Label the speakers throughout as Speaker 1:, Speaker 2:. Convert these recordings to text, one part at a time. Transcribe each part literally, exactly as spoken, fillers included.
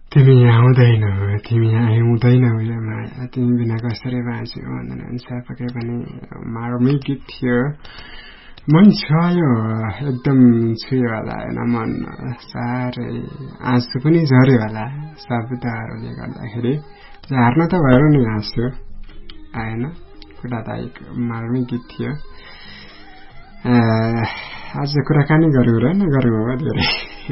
Speaker 1: तिमी आउँदैनौ तिमी आउँदैनौ यो माया तिमी बिना कसरी बाँच्यो भन्नुहुन्छ पक्कै पनि मार्मिक गीत थियो। मन छुयो एकदम छुयो होला होइन मन साह्रै आँसु पनि झऱ्यो होला शब्दहरूले गर्दाखेरि झार्न त भयो नि आँसु आएन कुरा त एक मार्मिक गीत थियो। आज कुराकानी गरौँ र नगरौँ हो धेरै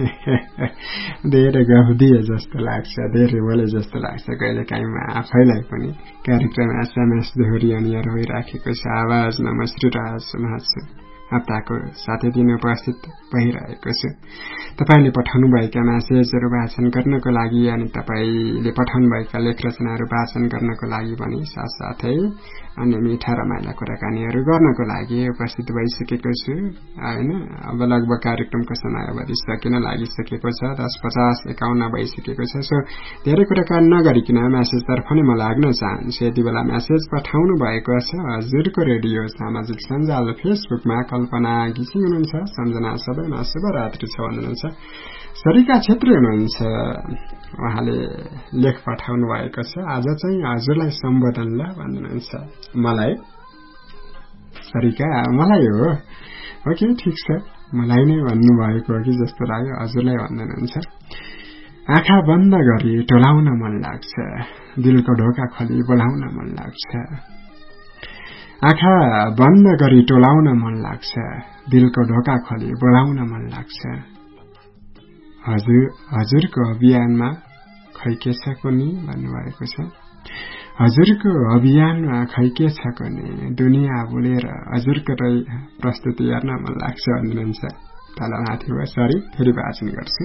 Speaker 1: धेरै गफ दिए जस्तो लाग्छ धेरै बोले जस्तो लाग्छ कहिले काहीँ आफैलाई पनि कार्यक्रम एसएमएस दोहोरी अनियर भइराखेको छ। आवाज नमस्रिरहेको छु महसु हप्ताको साथै दिन उपस्थित भइरहेको छु। तपाईले पठाउनु भएका मेसेजहरू वाचन गर्नको लागि अनि तपाईले पठाउनु भएका लेख रचनाहरू वाचन गर्नको लागि पनि साथसाथै अन्य मिठा रमाइला कुराकानीहरू गर्नको लागि उपस्थित भइसकेको छु हैन। अब लगभग कार्यक्रमको समयावधि सकिन लागिसकेको छ दस पचास एकाउन्न भइसकेको छ। सो धेरै कुराकानी नगरिकन मेसेजतर्फ नै म लाग्न चाहन्छु। यति बेला मेसेज पठाउनु भएको छ हजुरको रेडियो सामाजिक सञ्जाल फेसबुकमा कल्पना घिसिङ हुनुहुन्छ। सम्झना सबैमा शुभरात्रि छ भन्नुहुन्छ। सरिका छेत्री हुनुहुन्छ उहाँले लेख पठाउनु भएको छ। आज चाहिँ हजुरलाई सम्बोधन ल भन्नुहुन्छ मलाई सरिका मलाई हो ओके ठिक छ मलाई नै भन्नु भएको हो कि जस्तो लाग्यो हजुरलाई भन्नुहुन्छ। आँखा बन्द गरी टोलाउन मन लाग्छ दिलको ढोका खोली बोलाउन मन लाग्छ। आँखा बन्द गरी टोलाउन मन लाग्छ दिलको ढोका खोली बोलाउन मन लाग्छ। हजुर हजुरको अभियानमा खै के छ कुनी भन्नुभएको छ। हजुरको अभियानमा खै के छ कुनी दुनियाँ बोलेर हजुरको प्रस्तुति हेर्न मन लाग्छ भन्नुहुन्छ। तल माथि भयो सरी फेरि वाचन गर्छु।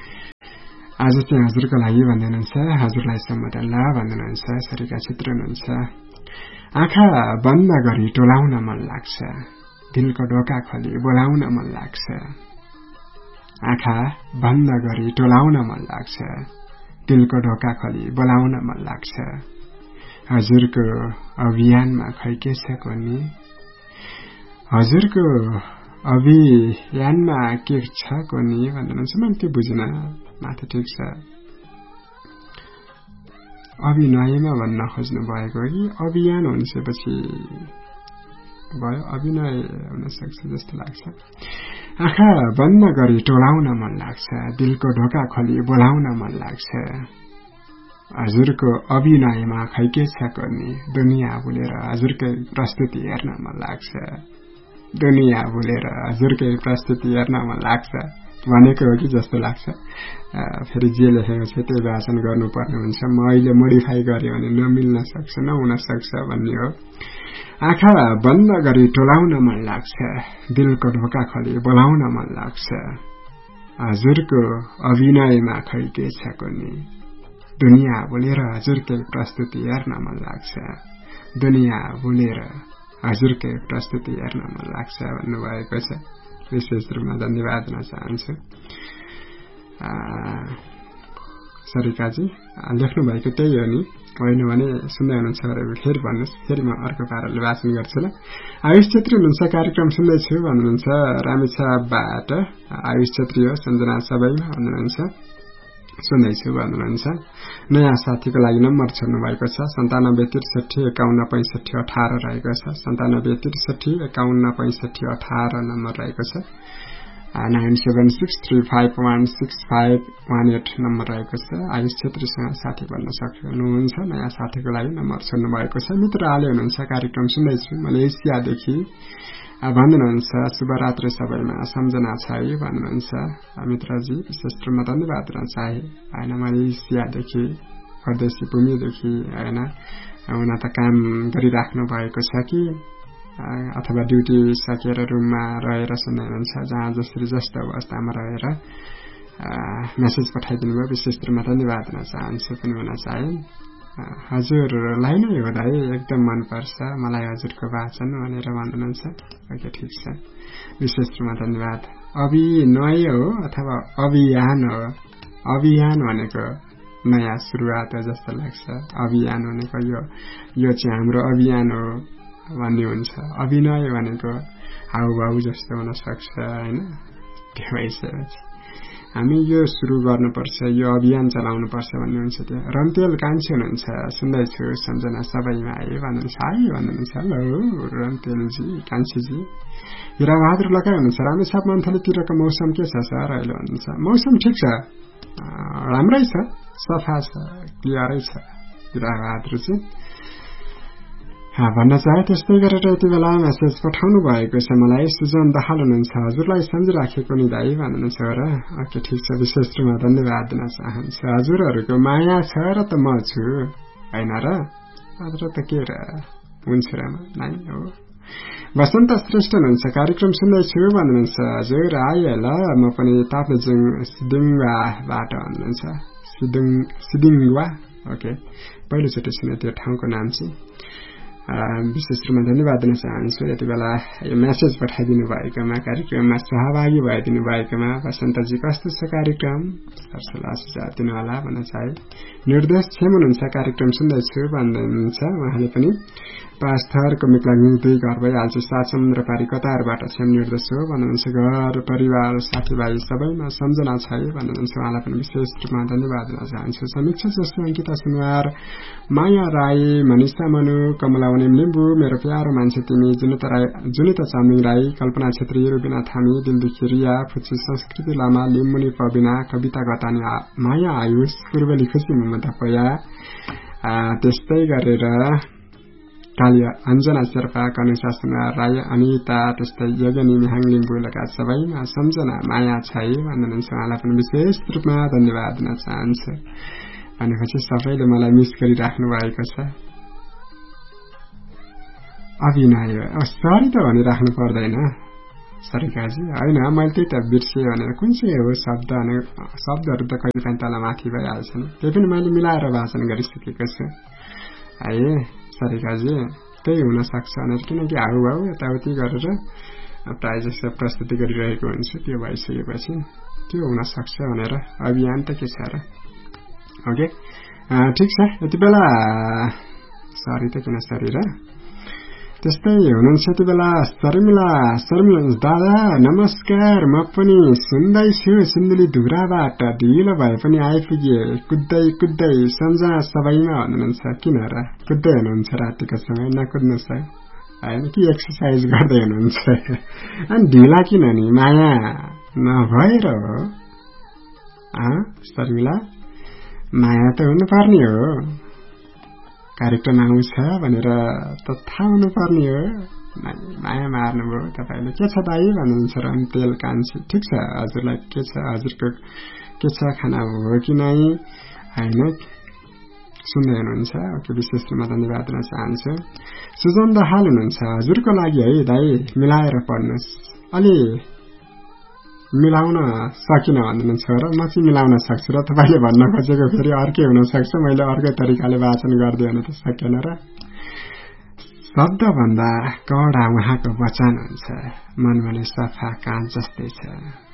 Speaker 1: आज चाहिँ हजुरको लागि भन्नुहुन्छ हजुरलाई सम्बोधन ल भन्नुहुन्छ सरिका क्षेत्र हुनुहुन्छ। आँखा बन्द गरी टोलाउन मन लाग्छ दिलको ढोका खोली बोलाउन मन लाग्छ। आँखा बन्द गरी टोलाउन मन लाग्छ दिलको ढोका खोली बोलाउन मन लाग्छ। हजुरको अभियानमा खै के छ कुनी हजुरको अभियानमा के छ कुनी भन्नुहुन्छ। मैले त्यो बुझिन माथि ठिक छ अभिनयमा भन्न खोज्नु भएको कि अभियान हुन्छपछि भयो अभिनय हुन सक्छ जस्तो लाग्छ। आँखा बन्द गरी टोलाउन मन लाग्छ दिलको ढोका खोली बोलाउन मन लाग्छ। हजुरको अभिनयमा खै के छ कुनी दुनियाँ भुलेर हजुरकै प्रस्तुति हेर्न मन लाग्छ। दुनियाँ भुलेर हजुरकै प्रस्तुति हेर्न मन लाग्छ भनेको हो कि जस्तो लाग्छ। फेरि जे लेखेको छ त्यो वाचन गर्नुपर्ने हुन्छ। म अहिले मोडिफाई गरेँ भने नमिल्न सक्छ नहुन सक्छ भन्ने हो। आँखा बन्द गरी टोलाउन मन लाग्छ दिलको ढोका खोली बोलाउन मन लाग्छ। हजुरको अभिनयमा खै के छ कुनी दुनियाँ बोलेर हजुरकै प्रस्तुति हेर्न मन लाग्छ। दुनियाँ बोलेर हजुरकै प्रस्तुति हेर्न मन लाग्छ भन्नुभएको छ। विशेष रूपमा धन्यवाद दिन चाहन्छु सरिकाजी। लेख्नु भएको त्यही हो नि होइन भने सुन्दै हुनुहुन्छ भने फेरि भन्नुहोस् फेरि म अर्को पाराले वाचन गर्छु ल। आयुष छेत्री हुनुहुन्छ कार्यक्रम सुन्दैछु भन्नुहुन्छ रामेछापबाट। आयुष छेत्री हो सम्झना सबैमा भन्नुहुन्छ सुन्दैछु भन्नुहुन्छ। नयाँ साथीको लागि नम्बर छोड्नु भएको छ सन्तानब्बे त्रिसठी एकाउन्न पैंसठी अठार रहेको छ। सन्तानब्बे त्रिसठी एकाउन्न पैंसठी अठार नम्बर रहेको छ। Nine seven six three five one six five one eight number रहेको छ। आयुष छेत्रीसँग साथी बन्न सक्नुहुन्छ। नयाँ साथीको लागि नम्बर छोड्नु भएको छ। मित्र आले हुनुहुन्छ कार्यक्रम सुन्दैछु मलेसियादेखि भन्नुहुन्छ शुभरात्रि सबैमा सम्झना छ है भन्नुहुन्छ मित्रजी। विशेष रूपमा धन्यवाद दिन चाहे होइन मलेसियादेखि परदेशी भूमिदेखि होइन हुन त काम गरिराख्नु भएको छ कि अथवा ड्युटी सकेर रुममा रहेर सुन्दै हुनुहुन्छ जहाँ जसरी जस्तो अवस्थामा रहेर मेसेज पठाइदिनु भयो। विशेष रूपमा धन्यवाद दिन चाहन्छु पनि हुन चाहे। हजुरलाई नै हो दाइ एकदम मनपर्छ मलाई हजुरको वाचन भनेर भन्नुहुन्छ। ओके ठिक छ विशेष रूपमा धन्यवाद। अभिनय हो अथवा अभियान हो अभियान भनेको नयाँ सुरुवात हो जस्तो लाग्छ। अभियान भनेको यो यो चाहिँ हाम्रो अभियान हो भन्ने हुन्छ। अभिनय भनेको हाउभाउ जस्तो हुन सक्छ होइन त्यो भइसकेपछि हामी यो सुरु गर्नुपर्छ, यो अभियान चलाउनुपर्छ भन्ने हुन्छ। त्यो रन्तेल कान्छी हुनुहुन्छ, सुन्दैछु सम्झना सबैमा आए भन्नुहुन्छ। है भन्नुहुन्छ, हेलो रन्तेलजी कान्छीजी। हिराबहादुर लकाई हुनुहुन्छ, रामेछाप मन्थलीतिरको मौसम के छ सर अहिले भन्नुहुन्छ। मौसम ठिक छ, राम्रै छ, सफा छ, क्लियरै छ हिराबहादुरजी भन्न चाहे। त्यस्तै गरेर यति बेला मेसेज पठाउनु भएको छ मलाई। सुजन दाहाल हुनुहुन्छ, हजुरलाई सम्झिराखेको नि दाई भन्नुहुन्छ र। ओके ठिक छ, विशेष रूपमा धन्यवाद दिन चाहन्छु। हजुरहरूको माया छ र त म छु होइन र, हजुर त के र हुन्छ र नै हो। वसन्त श्रेष्ठ हुनुहुन्छ, कार्यक्रम सुन्दैछु भन्नुहुन्छ। हजुर आए ल, म पनि ताप्लेजुङ सिडिङवाबाट भन्नुहुन्छ। सिडिङ सिडिङवा ओके, पहिलोचोटि सुने त्यो ठाउँको नाम चाहिँ। विशेष रूपमा धन्यवाद दिन चाहन्छु यति बेला यो मेसेज पठाइदिनु भएकोमा, कार्यक्रममा सहभागी भइदिनु भएकोमा। वसन्तजी कस्तो छ कार्यक्रम, सरसल्लाह सुझाव दिनुहोला भन्न चाहे। निर्देश छेम हुनुहुन्छ, कार्यक्रम सुन्दैछु भन्नुहुन्छ उहाँले पनि। पाँच थरको मिक्लाङ दुई घर भइहाल्छ, सात समुद्र पारी कतारबाट छेम निर्देश हो भन्नुहुन्छ। घर परिवार साथीभाइ सबैमा सम्झना छ भन्नुहुन्छ, उहाँलाई पनि विशेष रूपमा धन्यवाद दिन चाहन्छु। समीक्षा जस्तो अंकिता सुनवार, माया राई, मनिषा मनु, कमला उनिम लिम्बू, मेरो प्यारो मान्छे तिमी, जुनिता चामिङ राई, कल्पना छेत्री, रुबिना थामी, दिलदुखी रिया, फुच्ची संस्कृति लामा, लिम्मुनी पबिना, कविता गतानी, माया आयुष, पूर्वेली खुशी ममता पया, त्यस्तै गरेर कालिया अञ्जना शेर्पा, कनिषा सुनवार राई, अनिता, त्यस्तै यज्ञनी मिहाङ लिम्बू लगायत सबैमा सम्झना माया छ भन्नुहुन्छ। उहाँलाई पनि विशेष रूपमा धन्यवाद दिन चाहन्छु। भनेपछि सबैले मलाई मिस गरिराख्नु भएको छ। अभिनय सरी त भनिराख्नु पर्दैन सरिकाजी, होइन मैले त्यही त बिर्सेँ भनेर। कुन चाहिँ हो शब्द, शब्दहरू त कहिले काहीँ तल माथि भइहाल्छन्, त्यही पनि मैले मिलाएर वाचन गरिसकेको छु है सरिकाजी। त्यही हुनसक्छ भनेर, किनकि हाउभाउ यताउति गरेर प्रायः जस्तो प्रस्तुति गरिरहेको हुन्छु, त्यो भइसकेपछि त्यो हुनसक्छ भनेर। अभियान त के छ र। ओके ठिक छ, यति बेला सरी त किन सरी र। त्यस्तै हुनुहुन्छ यति बेला शर्मिला शर्मिला दादा नमस्कार, म पनि सुन्दैछु सिन्धुली धुराबाट, ढिलो भए पनि आइपुगे, कुद्दै कुद्दै सम्झना सबैमा भन्नुहुन्छ। किन र कुद्दै हुनुहुन्छ रातिको समय, नकुद्नुहोस् है होइन कि एक्सर्साइज गर्दै हुनुहुन्छ। अनि ढिला किन नि, माया नभएर हो शर्मिला, माया त हुनुपर्ने हो, कार्यक्रम आउँछ भनेर त थाहा हुनुपर्ने हो। माया मार्नुभयो तपाईँले। के छ दाई भन्नुहुन्छ रन्तेल कान्छी। ठिक छ, हजुरलाई के छ, हजुरको के छ, खाना हो कि नै होइन, सुन्दै हुनुहुन्छ। ओके विशेष रूपमा धन्यवाद दिन चाहन्छु। सुजन दाहाल हुनुहुन्छ, हजुरको लागि है दाई मिलाएर पढ्नुहोस्, अलि मिलाउन सकिन भन्नुहुन्छ र म चाहिँ मिलाउन सक्छु र तपाईँले भन्न खोजेको फेरि अर्कै हुनसक्छ, मैले अर्कै तरिकाले वाचन गरिदियो भने त सकेन र। शब्दभन्दा कडा उहाँको वचन हुन्छ, मन भने सफा काँच जस्तै छ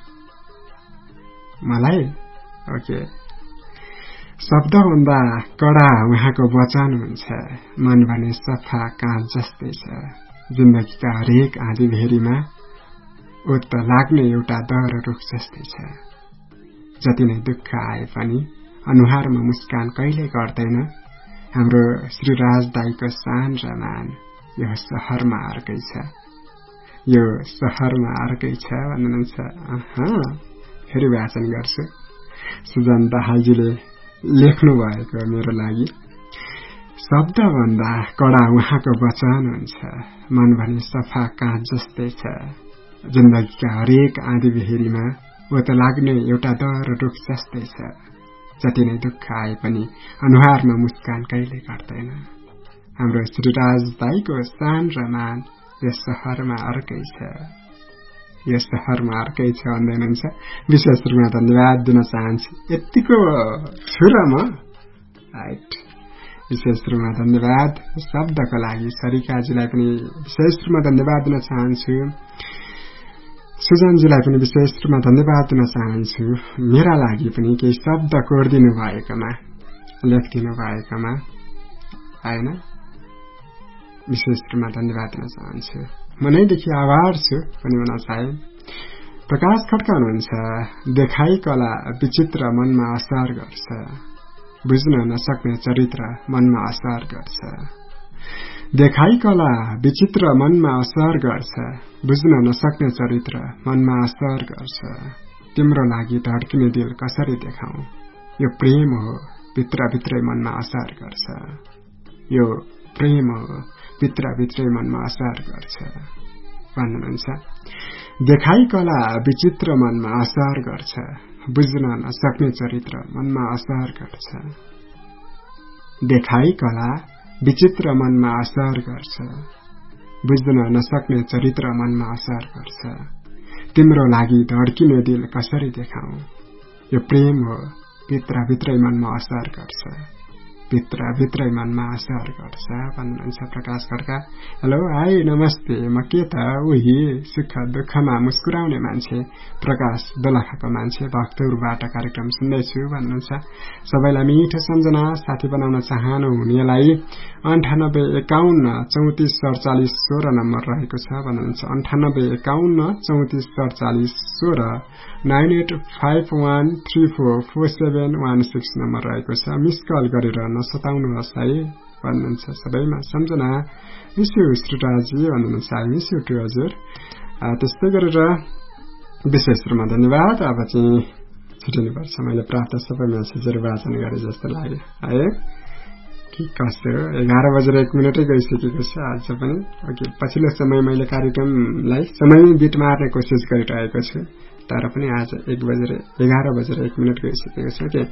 Speaker 1: मलाई। ओके शब्दभन्दा कडा उहाँको वचन हुन्छ, मन भने सफा काँच जस्तै छ, जिन्दगीका हरेक आँधी भेरीमा ओत लाग्ने एउटा दर रुख जस्तै छ। जति नै दुःख आए पनि अनुहारमा मुस्कान कहिले गर्दैन, हाम्रो श्रीराज दाईको शान र मान यो शहरमा अर्कै छ, यो शहरमा अर्कै छ भन्नुहुन्छ। फेरि वाचन गर्छु, सुजन दाहालजीले लेख्नु भएको मेरो लागि। शब्दभन्दा कडा उहाँको वचन हुन्छ, मन भने सफा काँच जस्तै छ, जिन्दगीका हरेक आँधी बेहेरीमा ओत लाग्ने एउटा दर रुख जस्तै छ। जति नै दुःख आए पनि अनुहारमा मुस्कान कहिले गर्दैन, हाम्रो श्रीराज दाईको शान र मान यो शहरमा अर्कै छ, यो शहरमा अर्कै छ भन्दै हुनुहुन्छ। विशेष रूपमा धन्यवाद दिन चाहन्छु। यतिको छु र म राइट, विशेष रूपमा धन्यवाद शब्दको लागि। सरिकाजीलाई पनि विशेष रूपमा धन्यवाद दिन चाहन्छु। सुजनजीलाई पनि विशेष रूपमा धन्यवाद दिन चाहन्छु। मेरा लागि पनि केही शब्द कोर्दिनु भएकोमा, लेखिदिनु भएकोमा होइन, विशेष रूपमा धन्यवाद दिन चाहन्छु। मनैदेखि आभार छु पनि भन्न चाहे। प्रकाश खड्का हुनुहुन्छ देखाई कला विचित्र मनमा असर गर्छ बुझ्न नसक्ने चरित्र मनमा असर गर्छ देखाई कला विचित्र मनमा असर गर्छ बुझ्न नसक्ने चरित्र मनमा असर गर्छ तिम्रो लागि धड्किने दिल कसरी देखाऊ यो प्रेम हो भित्रभित्रै मनमा असर गर्छ यो प्रेम हो भित्रभित्रै मनमा असर गर्छ भन्नुहुन्छ देखाई कला विचित्र मनमा असर गर्छ बुझ्न नसक्ने चरित्र मनमा असर गर्छ देखाई कला विचित्र मनमा असर गर्छ बुझ्न नसक्ने चरित्र मनमा असर गर्छ तिम्रो लागि धड्किने दिल कसरी देखाऊ यो प्रेम हो भित्रभित्रै मनमा असर गर्छ भित्रभित्रै मनमा असर गर्छ भन्नुहुन्छ प्रकाश खड्का हेलो हाई नमस्ते म के त उही सुख दुःखमा मुस्कुराउने मान्छे प्रकाश दोलखाको मान्छे भक्तपुरबाट कार्यक्रम सुन्दैछु भन्नुहुन्छ सबैलाई मिठो सम्झना साथी बनाउन चाहनु हुनेलाई अन्ठानब्बे एकाउन्न चौतिस सडचालिस सोह्र नम्बर रहेको छ भन्नुहुन्छ अन्ठानब्बे एकाउन्न चौतिस सडचालिस सोह्र nine at five one three four four seven one six number रहेको छ मिस कल गरेर नसताउनुहोस् है भन्नुहुन्छ सबैमा सम्झना मिस यु श्रीराजी भन्नुहुन्छ मिस यु टु हजुर त्यस्तै गरेर विशेष रूपमा धन्यवाद अब चाहिँ छुट्टिनुपर्छ मैले प्राप्त सबै मेसेजहरू वाचन गरे जस्तो लाग्यो है के कस्तो एघार बजेर एक मिनटै गइसकेको छ आज पनि ओके पछिल्लो समय मैले कार्यक्रमलाई समयमै बिट मार्ने कोसिस गरिरहेको छु तर पनि आज एक बजेर एघार बजेर एक मिनट गइसकेको छ के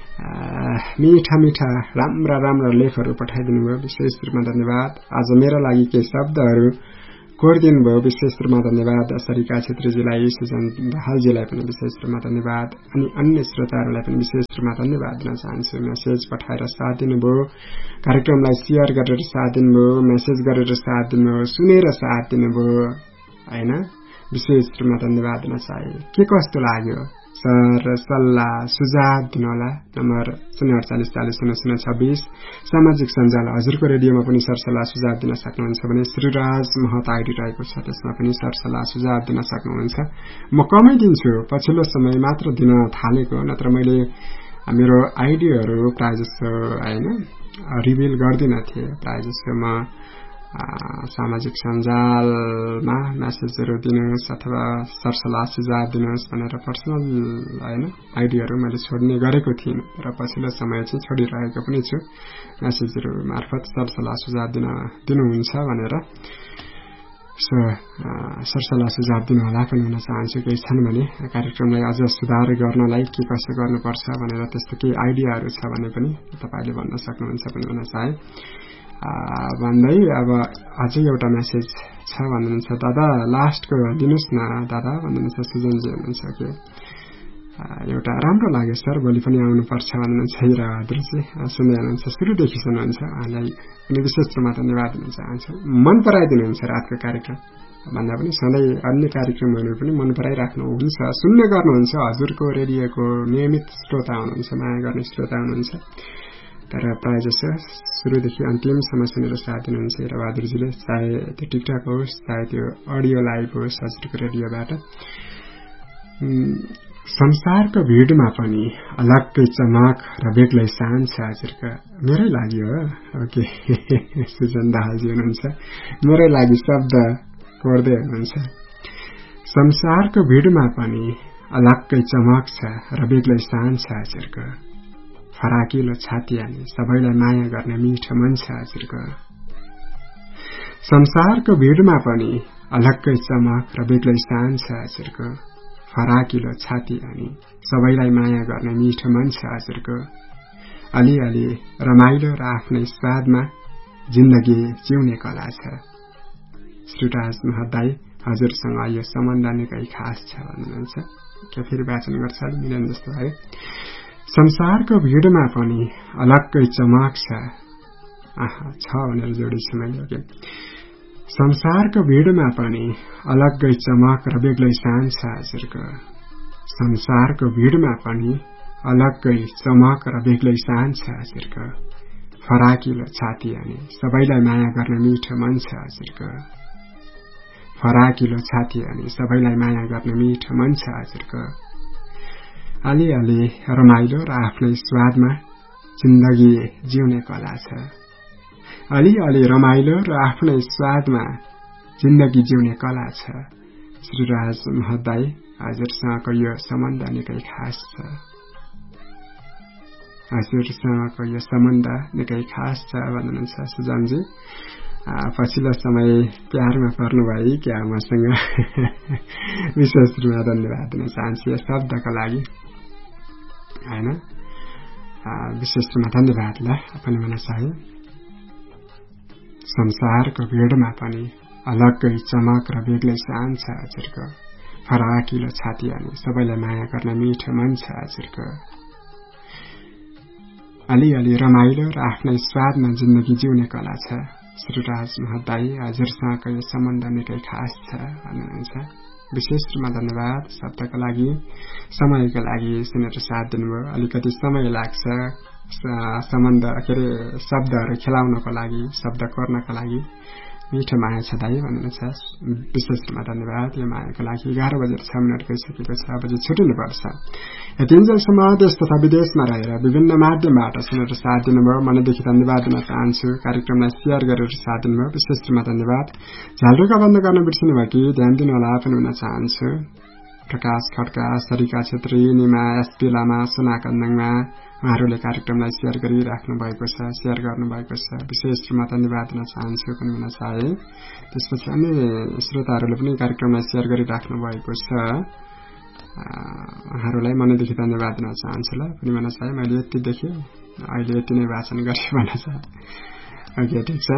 Speaker 1: मीठा मीठा राम्रा राम्रा लेखहरू पठाइदिनु भयो विशेष रूपमा धन्यवाद आज मेरो लागि केही शब्दहरू कोरिदिनु भयो विशेष रूपमा धन्यवाद सरिका छेत्रीजीलाई सुजन दाहालजीलाई पनि विशेष रूपमा धन्यवाद अनि अन्य श्रोताहरूलाई पनि विशेष रूपमा धन्यवाद दिन चाहन्छु मेसेज पठाएर साथ दिनुभयो कार्यक्रमलाई शेयर गरेर साथ दिनुभयो मेसेज गरेर साथ दिनुभयो सुनेर साथ दिनुभयो हैन विशेष रूपमा धन्यवाद दिन चाहे के कस्तो लाग्यो सर सल्लाह सुझाव दिनुहोला नम्बर शून्य अडचालिस चालिस शून्य शून्य छब्बीस सामाजिक सञ्जाल हजुरको रेडियोमा पनि सरसल्लाह सुझाव दिन सक्नुहुन्छ भने श्रीराज महत आइडी रहेको छ त्यसमा पनि सरसल्लाह सुझाव दिन सक्नुहुन्छ म कमै दिन्छु पछिल्लो समय मात्र दिन थालेको नत्र मैले मेरो आइडीहरू प्राय जस्तो हैन रिभिल गर्दिन थिए प्राय जस्तो म सामाजिक सञ्जालमा मेसेजहरू दिनुहोस् अथवा सरसल्लाह सुझाव दिनुहोस् भनेर पर्सनल हैन आइडीहरू मैले छोड्ने गरेको थिइनँ र पछिल्लो समय चाहिँ छोडिरहेको पनि छु मेसेजहरू मार्फत सरसल्लाह सुझाव दिन दिनुहुन्छ भनेर सो सरसल्लाह सुझाव दिनु होला पनि हुन चाहन्छु केही छन् भने कार्यक्रमलाई अझ सुधार गर्नलाई के कसो गर्नुपर्छ भनेर त्यस्तो केही आइडियाहरू छ भने पनि तपाईले भन्न सक्नुहुन्छ पनि हुन चाहे भन्दै अब अझै एउटा मेसेज छ भन्नुहुन्छ दादा लास्टको दिनुस् न दादा भन्नुहुन्छ सुजनजी हुनुहुन्छ के एउटा राम्रो लाग्यो सर भोलि पनि आउनुपर्छ भन्नुहुन्छ हिरा बहादुरजी सुन्दै हुनुहुन्छ सुरुदेखि सुन्नुहुन्छ उहाँलाई पनि विशेष रूपमा धन्यवाद दिन चाहन्छु मन पराइदिनुहुन्छ रातको कार्यक्रम भन्दा पनि सधैँ अन्य कार्यक्रमहरू पनि मन पराइराख्नुहुन्छ सुन्ने गर्नुहुन्छ हजुरको रेडियोको नियमित श्रोता हुनुहुन्छ माया गर्ने श्रोता हुनुहुन्छ तर प्राय जसो सुरुदेखि अन्तिमसम्म सुनेर साथ दिनुहुन्छ हिरा बहादुरजीले चाहे त्यो टिकटक होस् चाहे त्यो अडियो लाइभ होस् हजुरको रेडियोबाट संसारको भिडमा पनि अलग्गै चमक र बेग्लै शान छ हजुरको मेरै लागि हो ओके सुजन दाहालजी हुनुहुन्छ मेरै लागि शब्द कोर्दै हुनुहुन्छ संसारको भिडमा पनि अलग्गै चमक छ र बेग्लै शान छ हजुरको फराकिलो छाती अनि सबैलाई माया गर्ने मिठो मन छ हजुरको संसारको भिडमा पनि अलग्गै चमक र बेग्लै शान छ हजुरको फराकिलो छाती अनि सबैलाई माया गर्ने मिठो मन छ हजुरको अलिअलि रमाइलो र आफ्नै स्वादमा जिन्दगी जिउने कला छ श्रीराज महदाई हजुरसँग यो सम्बन्ध निकै खास छ भन्नुहुन्छ के फेरि वाचन गर्छ मिलन जस्तो भयो संसारको भिडमा पनि अलग्गै चमक छ आहा छ भनेर जोडिछु मैले के संसारको भिडमा पनि अलग्गै चमक र बेग्लै शान छ हजुरको संसारको भिडमा पनि अलग्गै चमक र बेग्लै शान छ हजुरको फराकिलो छाती अनि सबैलाई माया गर्ने मिठो मन छ हजुरको फराकिलो छाती अनि सबैलाई माया गर्ने मिठो मन छ हजुरको। अलिअलि रमाइलो र आफ्नै स्वादमा जिन्दगी जिउने कला छ। अलिअलि रमाइलो र आफ्नै स्वादमा जिन्दगी जिउने कला छ। श्रीराज महोदय, हजुरसँगको यो सम्बन्ध निकै खास छ। हजुरसँगको यो सम्बन्ध निकै खास छ भन्नुहुन्छ सुजनजी। पछिल्लो समय प्यारमा पर्नुभयो क्या मसँग? विशेष रूपमा धन्यवाद दिन चाहन्छु यो शब्दका लागि होइन, विशेष रूपमा धन्यवाद। ल पनि भन्न चाहे संसारको भिडमा पनि अलग्गै चमक र बेग्लै शान छ हजुरको। फराकिलो छाती अनि सबैलाई माया गर्न मिठो मन छ हजुरको। अलिअलि रमाइलो र आफ्नै स्वादमा जिन्दगी जिउने कला छ। श्रीराज महोदय, हजुरसँगको यो सम्बन्ध निकै खास छ भन्नुहुन्छ। विशेष रूपमा धन्यवाद शब्दका लागि, समयका लागि सुनेर साथ दिनुभयो। अलिकति समय लाग्छ सम्बन्ध के अरे शब्दहरू खेलाउनको लागि, शब्द कोर्नका लागि। मिठो माया छ दाई भन्नुहुन्छ। विशेष रूपमा धन्यवाद यो मायाको लागि। एघार बजेर छ मिनट गइसकेको छ, बजे छुट्टिनुपर्छ। यतिन्जेलसम्म देश तथा विदेशमा रहेर विभिन्न माध्यमबाट सुनेर साथ दिनुभयो, मनैदेखि धन्यवाद दिन चाहन्छु। कार्यक्रमलाई शेयर गरेर साथ दिनुभयो, विशेष रूपमा धन्यवाद। झालरुका बन्द गर्न बिर्सिनु भयो कि ध्यान दिनुहोला पनि भन्न चाहन्छु। प्रकाश खड्का, सरिका छेत्री, निमा, एसपी लामा, सोना कन्दङमा उहाँहरूले कार्यक्रमलाई शेयर गरिराख्नु भएको छ, शेयर गर्नुभएको छ। विशेष रूपमा धन्यवाद दिन चाहन्छु पनि भन्न चाहे। त्यसपछि अन्य श्रोताहरूले पनि कार्यक्रमलाई शेयर गरिराख्नु भएको छ, उहाँहरूलाई मनैदेखि धन्यवाद दिन चाहन्छु। ल पनि भन्न चाहे मैले यति देखेँ, अहिले यति नै वाचन गरेँ भन्न चाहे। ओके, ठिक छ।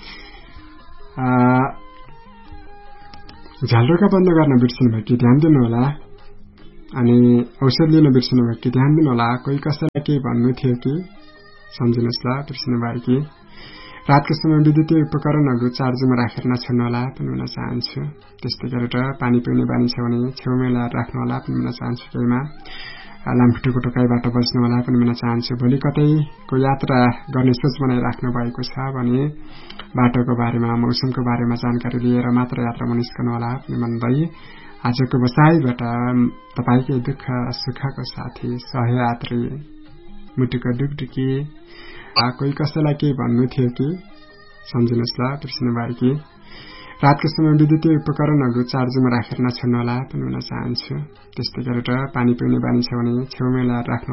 Speaker 1: झालरुका बन्द गर्न बिर्सिनु भयो कि ध्यान दिनुहोला, अनि औषध लिन बिर्सिनु भयो कि ध्यान दिनुहोला। कोही कसैलाई केही भन्नु थियो कि सम्झिनुहोस् ल, बिर्सिनु भयो कि। रातको समय विद्युतीय उपकरणहरू चार्जिङमा राखेर नछोड्नुहोला पनि भन्न चाहन्छु। त्यस्तै गरेर पानी पिउने बानी छ भने छेउमै ल्याएर राख्नुहोला पनि भन्न चाहन्छु। केहीमा लामखुट्टेको टोकाइबाट बच्नुहोला पनि भन्न चाहन्छु। भोलि कतैको यात्रा गर्ने सोच बनाइराख्नु भएको छ भने बाटोको बारेमा, मौसमको बारेमा जानकारी लिएर मात्र यात्रामा निस्कनुहोला पनि भन्दै आजको बसाइबाट तपाईकै दुःख सुखको साथी सहयात्री मुटुको डुकडुकी। कोही कसैलाई केही भन्नु थियो कि सम्झिनुहोस् ल, बिर्सिनु भयो कि। रातको समय विद्युतीय उपकरणहरू चार्जिङमा राखेर नछोड्नुहोला पनि भन्न चाहन्छु। त्यस्तै गरेर पानी पिउने बानी छ भने छेउमै ल्याएर राख्नु